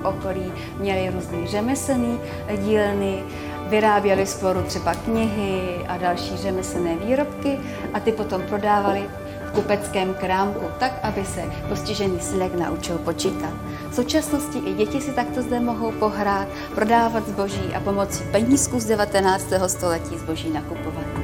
okolí měli různý řemeslný dílny, vyráběli spolu třeba knihy a další řemeslné výrobky a ty potom prodávali v kupeckém krámku, tak, aby se postižený synek naučil počítat. V současnosti i děti si takto zde mohou pohrát, prodávat zboží a pomocí penízků z 19. století zboží nakupovat.